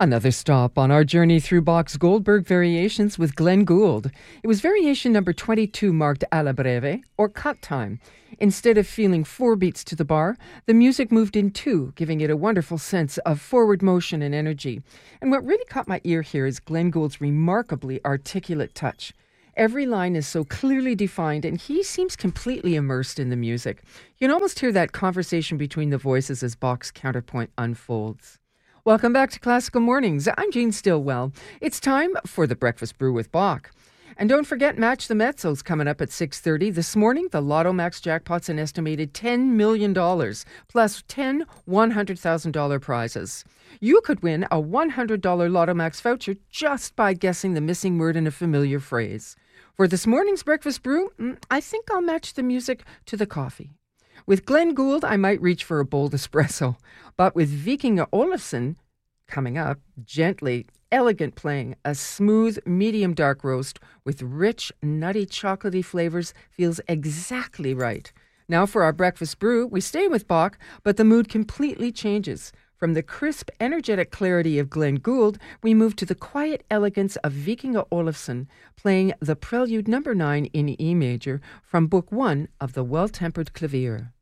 Another stop on our journey through Bach's Goldberg Variations with Glenn Gould. It was variation number 22 marked alla breve, or cut time. Instead of feeling 4 beats to the bar, the music moved in 2, giving it a wonderful sense of forward motion and energy. And what really caught my ear here is Glenn Gould's remarkably articulate touch. Every line is so clearly defined, and he seems completely immersed in the music. You can almost hear that conversation between the voices as Bach's counterpoint unfolds. Welcome back to Classical Mornings. I'm Jean Stillwell. It's time for the Breakfast Brew with Bach. And don't forget, Match the Mezzos coming up at 6:30. This morning, the Lotto Max jackpot's an estimated $10 million, plus 10 $100,000 prizes. You could win a $100 Lotto Max voucher just by guessing the missing word in a familiar phrase. For this morning's Breakfast Brew, I think I'll match the music to the coffee. With Glenn Gould, I might reach for a bold espresso. But with Vikinga Olafsson coming up, gently, elegant playing, a smooth, medium dark roast with rich, nutty, chocolatey flavors feels exactly right. Now for our breakfast brew, we stay with Bach, but the mood completely changes. From the crisp, energetic clarity of Glenn Gould, we move to the quiet elegance of Vikinga Olafsson, playing the Prelude No. 9 in E major from Book 1 of the Well-Tempered Clavier.